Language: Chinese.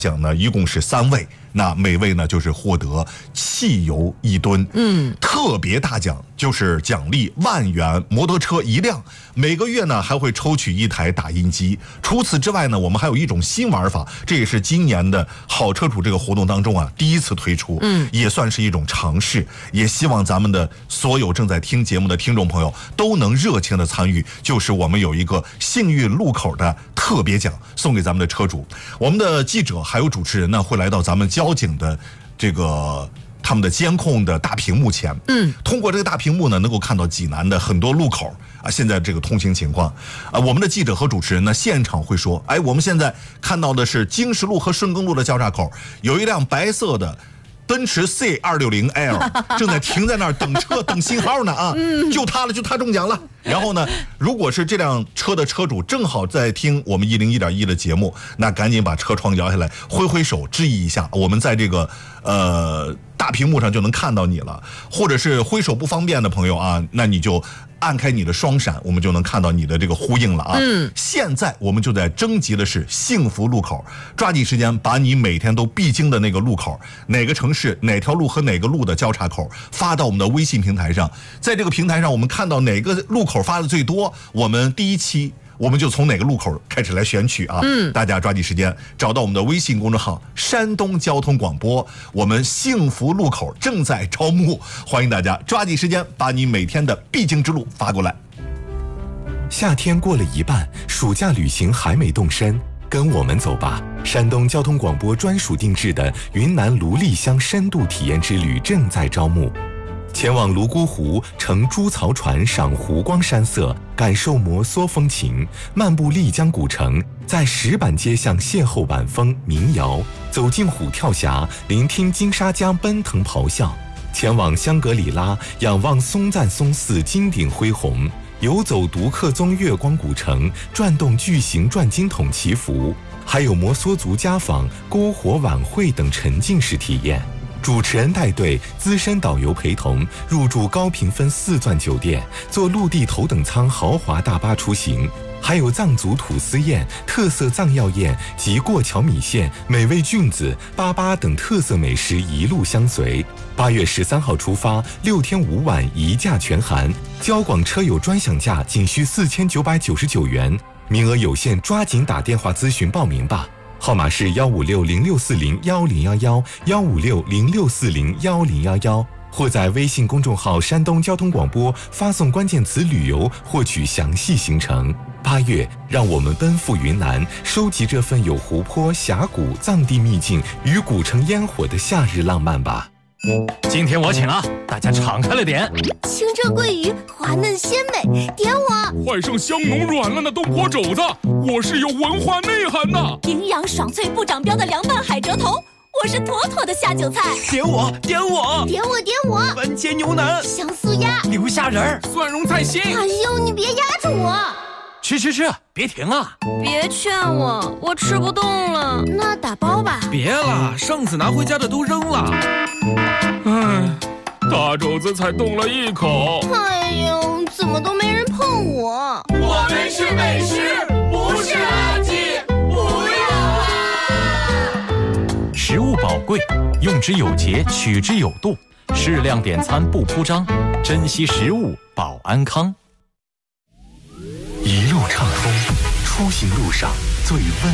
奖呢一共是3位，那每位呢就是获得汽油1吨。特别大奖就是奖励1万元摩托车1辆，每个月呢还会抽取1台打印机。除此之外呢，我们还有一种新玩法，这也是今年的好车主这个活动当中啊第一次推出，也算是一种尝试。也希望咱们的所有正在听节目的听众朋友都能热情的参与，就是我们有一个幸运路口的特别奖送给咱们的车主。我们的记者还有主持人呢会来到咱们交警的这个他们的监控的大屏幕前，通过这个大屏幕呢，能够看到济南的很多路口啊，现在这个通行情况啊，我们的记者和主持人呢，现场会说，哎，我们现在看到的是经十路和顺耕路的交叉口，有一辆白色的奔驰 C260L 正在停在那儿等车等信号呢啊，就他了，就他中奖了。然后呢，如果是这辆车的车主正好在听我们101.1的节目，那赶紧把车窗摇下来，挥挥手致意一下，我们在这个大屏幕上就能看到你了。或者是挥手不方便的朋友啊，那你就按开你的双闪，我们就能看到你的这个呼应了啊。现在我们就在征集的是幸福路口，抓紧时间把你每天都必经的那个路口，哪个城市哪条路和哪个路的交叉口发到我们的微信平台上，在这个平台上我们看到哪个路口发的最多，我们第一期我们就从哪个路口开始来选取啊！大家抓紧时间找到我们的微信公众号山东交通广播，我们幸福路口正在招募，欢迎大家抓紧时间把你每天的必经之路发过来。 夏天过了一半，暑假旅行还没动身，跟我们走吧！山东交通广播专属定制的云南卢丽乡深度体验之旅正在招募。前往泸沽湖，乘猪槽船赏湖光山色，感受摩梭风情；漫步丽江古城，在石板街巷邂逅晚风民谣；走进虎跳峡，聆听金沙江奔腾咆哮；前往香格里拉，仰望松赞松寺金顶恢宏；游走独克宗月光古城，转动巨型转经筒祈福；还有摩梭族家访、篝火晚会等沉浸式体验。主持人带队，资深导游陪同，入住高评分4钻酒店，坐陆地头等舱豪华大巴出行，还有藏族土司宴、特色藏药宴及过桥米线、美味菌子、粑等特色美食一路相随。8月13号出发，6天5晚一价全含，交广车友专享价仅需4999元，名额有限，抓紧打电话咨询报名吧。号码是15606401011，15606401011，或在微信公众号山东交通广播发送关键词旅游获取详细行程。8月，让我们奔赴云南，收集这份有湖泊、峡谷、藏地秘境与古城烟火的夏日浪漫吧。 今天我请啊，大家敞开了点。 清澈桂鱼，滑嫩鲜美，点我！ 换上香浓软烂的东坡肘子，我是有文化内涵的。 营养爽脆不长膘的凉拌海蜇头，我是妥妥的下酒菜。 点我，点我， 点我，点我！ 番茄牛腩， 香酥鸭， 牛虾仁儿， 蒜蓉菜心。 哎呦，你别压着我！ 吃，别停啊！ 别劝我，我吃不动了。那打包吧。 别了，上次拿回家的都扔了。唉，大肘子才动了1口。 哎呦，怎么都没人碰我？ 我们是美食，不是垃圾，不要啊！ 食物宝贵，用之有节，取之有度，适量点餐不铺张，珍惜食物保安康。 一路畅通，出行路上最温